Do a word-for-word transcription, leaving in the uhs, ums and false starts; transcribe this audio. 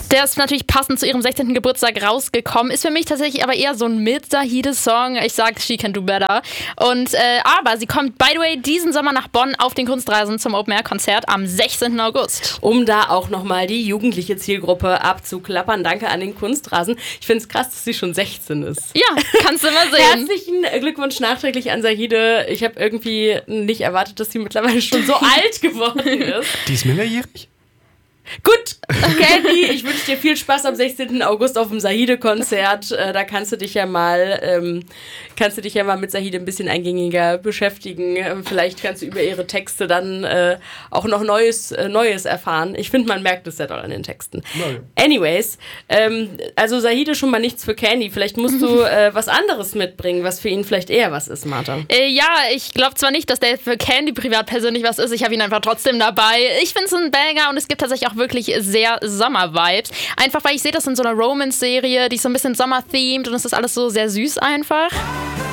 Der ist natürlich passend zu ihrem sechzehnten Geburtstag rausgekommen. Ist für mich tatsächlich aber eher so ein Mid-Zahide-Song. Ich sag, she can do better. Und, äh, aber sie kommt, by the way, diesen Sommer nach Bonn auf den Kunstrasen zum Open-Air-Konzert am sechzehnten August. Um da auch nochmal die jugendliche Zielgruppe abzuklappern. Danke an den Kunstrasen. Ich finde es krass, dass sie schon sechzehn ist. Ja, kannst du mal sehen. Herzlichen Glückwunsch nachträglich an Zahide. Ich habe irgendwie nicht erwartet, dass sie mittlerweile schon so alt geworden ist. Die ist minderjährig? Gut, Candy, ich wünsche dir viel Spaß am sechzehnten August auf dem Zahide-Konzert. Äh, da kannst du dich ja mal, ähm, kannst du dich ja mal mit Zahide ein bisschen eingängiger beschäftigen. Ähm, vielleicht kannst du über ihre Texte dann äh, auch noch Neues, äh, Neues erfahren. Ich finde, man merkt es sehr doll an den Texten. Nein. Anyways, ähm, also Zahide schon mal nichts für Candy. Vielleicht musst du äh, was anderes mitbringen, was für ihn vielleicht eher was ist, Martha. Äh, ja, ich glaube zwar nicht, dass der für Candy privat persönlich was ist. Ich habe ihn einfach trotzdem dabei. Ich finde es ein Banger und es gibt tatsächlich auch wirklich sehr Sommer-Vibes. Einfach, weil ich sehe das in so einer Romance-Serie, die ist so ein bisschen Sommer-themed und es ist alles so sehr süß einfach.